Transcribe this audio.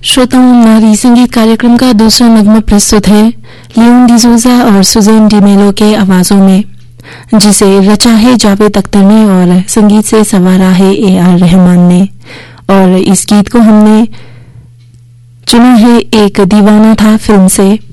श्रोताओं, नारी संगीत कार्यक्रम का दूसरा नगमा प्रस्तुत है लियोन डिसूजा और सुजैन डिमेलो के आवाजों में, जिसे रचा है जावेद अख्तर ने और संगीत से संवारा है AR रहमान ने। और इस गीत को हमने चुना है एक दीवाना था फिल्म से।